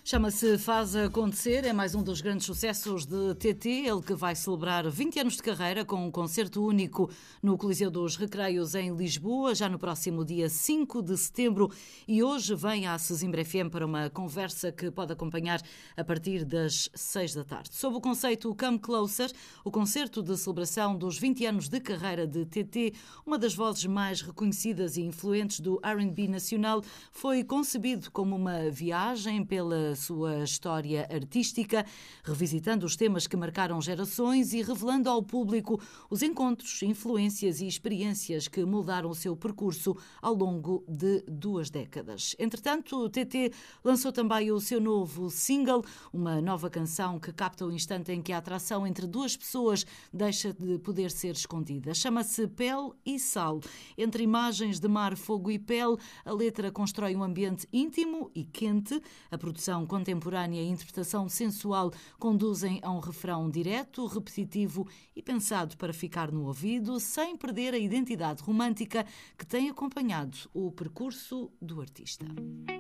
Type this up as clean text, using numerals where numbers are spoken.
Chama-se Faz Acontecer, é mais um dos grandes sucessos de TT, ele que vai celebrar 20 anos de carreira com um concerto único no Coliseu dos Recreios em Lisboa, já no próximo dia 5 de setembro, e hoje vem à Sesimbra FM para uma conversa que pode acompanhar a partir das 6 da tarde. Sob o conceito Come Closer, o concerto de celebração dos 20 anos de carreira de TT, uma das vozes mais reconhecidas e influentes do R&B nacional, foi concebido como uma viagem pela sua história artística, revisitando os temas que marcaram gerações e revelando ao público os encontros, influências e experiências que moldaram o seu percurso ao longo de 2 décadas. Entretanto, o TT lançou também o seu novo single, uma nova canção que capta o instante em que a atração entre duas pessoas deixa de poder ser escondida. Chama-se Pele e Sal. Entre imagens de mar, fogo e pele, a letra constrói um ambiente íntimo e quente. A produção contemporânea e a interpretação sensual conduzem a um refrão direto, repetitivo e pensado para ficar no ouvido, sem perder a identidade romântica que tem acompanhado o percurso do artista.